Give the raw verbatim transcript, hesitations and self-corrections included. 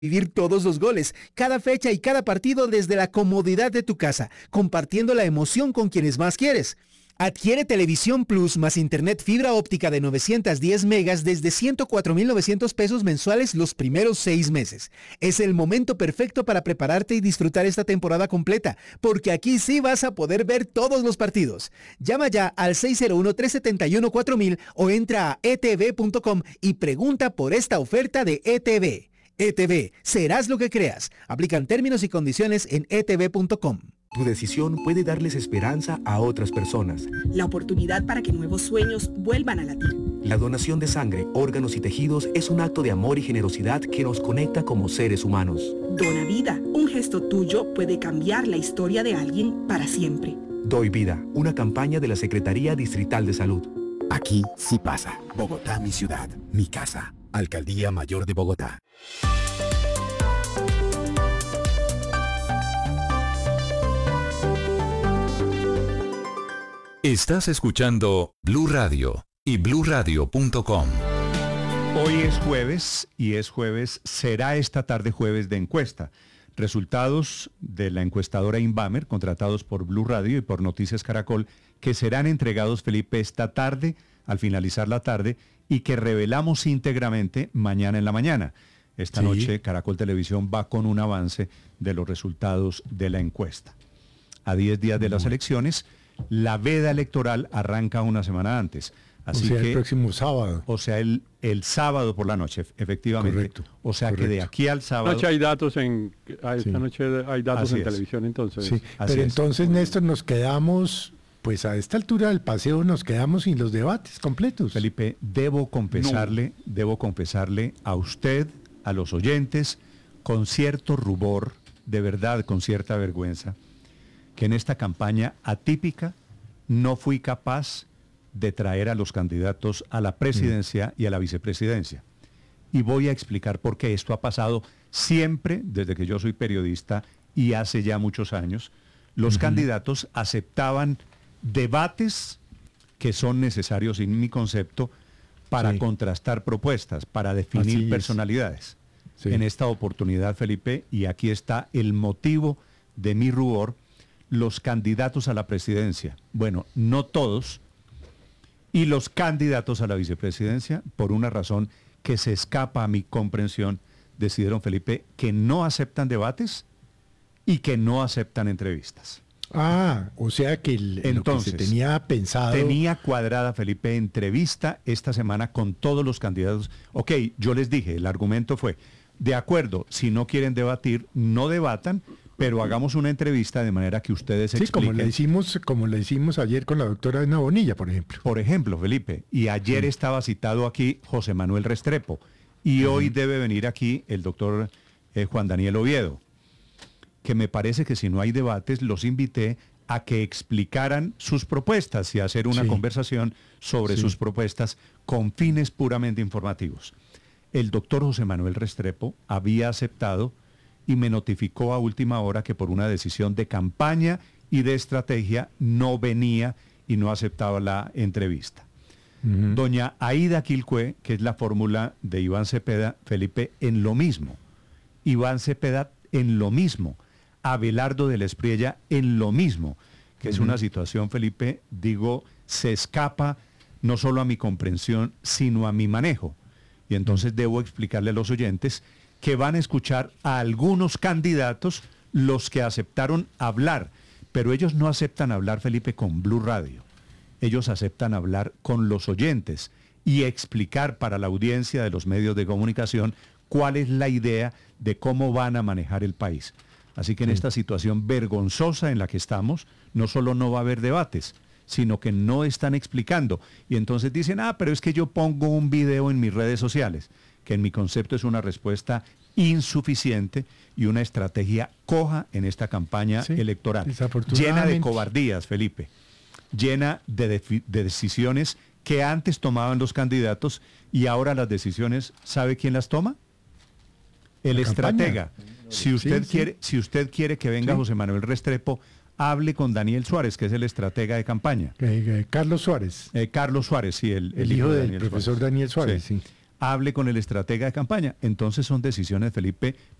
Vivir todos los goles, cada fecha y cada partido desde la comodidad de tu casa, compartiendo la emoción con quienes más quieres. Adquiere Televisión Plus más internet fibra óptica de novecientos diez megas desde ciento cuatro mil novecientos pesos mensuales los primeros seis meses. Es el momento perfecto para prepararte y disfrutar esta temporada completa, porque aquí sí vas a poder ver todos los partidos. Llama ya al seis cero uno, tres siete uno, cuatro mil o entra a e t v punto com y pregunta por esta oferta de E T V. E T V, serás lo que creas. Aplican términos y condiciones en e t v punto com. Tu decisión puede darles esperanza a otras personas. La oportunidad para que nuevos sueños vuelvan a latir. La donación de sangre, órganos y tejidos es un acto de amor y generosidad que nos conecta como seres humanos. Dona vida. Un gesto tuyo puede cambiar la historia de alguien para siempre. Doy vida, una campaña de la Secretaría Distrital de Salud. Aquí sí pasa. Bogotá, mi ciudad, mi casa. Alcaldía Mayor de Bogotá. Estás escuchando Blue Radio y blue radio punto com. Hoy es jueves y es jueves, será esta tarde jueves de encuesta. Resultados de la encuestadora Inbamer, contratados por Blue Radio y por Noticias Caracol, que serán entregados, Felipe, esta tarde, al finalizar la tarde, y que revelamos íntegramente mañana en la mañana. Esta sí. noche Caracol Televisión va con un avance de los resultados de la encuesta. A diez días de las elecciones, la veda electoral arranca una semana antes. Así o sea, que, el próximo sábado. O sea, el, el sábado por la noche, efectivamente. Correcto. O sea, correcto. que de aquí al sábado... Esta noche hay datos en, esta sí. noche hay datos Así en es. televisión, entonces. Sí. Así Pero es. entonces, Néstor, nos quedamos... Pues a esta altura del paseo nos quedamos sin los debates completos. Felipe, debo confesarle, no. debo confesarle a usted, a los oyentes, con cierto rubor, de verdad, con cierta vergüenza, que en esta campaña atípica no fui capaz de traer a los candidatos a la presidencia mm. y a la vicepresidencia. Y voy a explicar por qué esto ha pasado siempre, desde que yo soy periodista y hace ya muchos años. Los uh-huh. candidatos aceptaban debates que son necesarios, en mi concepto, para sí. contrastar propuestas, para definir Así personalidades. Sí. En esta oportunidad, Felipe, y aquí está el motivo de mi rubor, los candidatos a la presidencia, bueno, no todos, y los candidatos a la vicepresidencia, por una razón que se escapa a mi comprensión, decidieron, Felipe, que no aceptan debates y que no aceptan entrevistas. Ah, o sea que el, Entonces, lo que se tenía pensado... Tenía cuadrada, Felipe, entrevista esta semana con todos los candidatos. Ok, yo les dije, el argumento fue, de acuerdo, si no quieren debatir, no debatan, pero hagamos una entrevista de manera que ustedes sí, expliquen. como le hicimos, como le hicimos ayer con la doctora Ana Bonilla, por ejemplo. Por ejemplo, Felipe, y ayer sí. estaba citado aquí José Manuel Restrepo, y uh-huh. hoy debe venir aquí el doctor eh, Juan Daniel Oviedo, que me parece que si no hay debates, los invité a que explicaran sus propuestas y a hacer una sí. conversación sobre sí. sus propuestas con fines puramente informativos. El doctor José Manuel Restrepo había aceptado y me notificó a última hora que por una decisión de campaña y de estrategia no venía y no aceptaba la entrevista. Uh-huh. Doña Aida Quilcue, que es la fórmula de Iván Cepeda, Felipe, en lo mismo. Iván Cepeda en lo mismo. Abelardo de la Espriella en lo mismo, que uh-huh. es una situación, Felipe, digo, se escapa no solo a mi comprensión, sino a mi manejo. Y entonces uh-huh. debo explicarle a los oyentes que van a escuchar a algunos candidatos, los que aceptaron hablar, pero ellos no aceptan hablar, Felipe, con Blue Radio. Ellos aceptan hablar con los oyentes y explicar para la audiencia de los medios de comunicación cuál es la idea de cómo van a manejar el país. Así que en sí. esta situación vergonzosa en la que estamos, no solo no va a haber debates, sino que no están explicando. Y entonces dicen, ah, pero es que yo pongo un video en mis redes sociales, que en mi concepto es una respuesta insuficiente y una estrategia coja en esta campaña sí, electoral. Llena de cobardías, Felipe. Llena de, de, de decisiones que antes tomaban los candidatos y ahora las decisiones, ¿sabe quién las toma? El la estratega. Campaña. Si usted, sí, quiere, sí. si usted quiere que venga sí. José Manuel Restrepo, hable con Daniel Suárez, que es el estratega de campaña. Eh, eh, Carlos Suárez. Eh, Carlos Suárez, sí, el, el, el hijo, hijo de del Daniel profesor Suárez. Daniel Suárez, sí. sí. hable con el estratega de campaña. Entonces son decisiones, Felipe,